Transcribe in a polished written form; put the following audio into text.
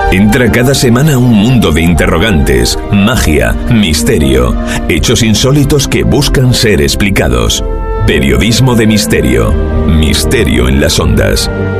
Entra cada semana a un mundo de interrogantes, magia, misterio, hechos insólitos que buscan ser explicados. Periodismo de misterio. Misterio en las ondas.